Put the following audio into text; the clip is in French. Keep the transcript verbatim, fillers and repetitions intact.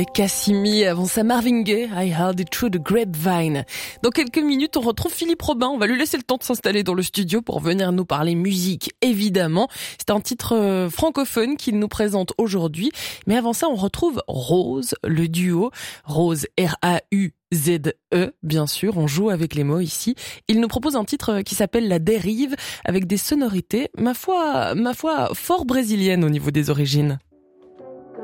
Cassimi, avant ça Marvin Gaye, I Heard It Through the Grapevine. Dans quelques minutes, on retrouve Philippe Robin. On va lui laisser le temps de s'installer dans le studio pour venir nous parler musique, évidemment. C'est un titre francophone qu'il nous présente aujourd'hui. Mais avant ça, on retrouve Rose, le duo. Rose, R A U Z E, bien sûr. On joue avec les mots ici. Il nous propose un titre qui s'appelle La Dérive, avec des sonorités, ma foi, ma foi, fort brésiliennes au niveau des origines.